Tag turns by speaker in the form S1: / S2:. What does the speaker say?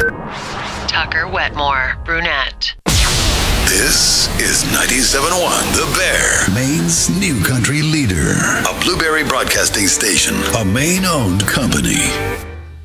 S1: Tucker Wetmore, brunette.
S2: This is 97.1 The Bear, Maine's new country leader. A Blueberry Broadcasting Station, a Maine-owned company.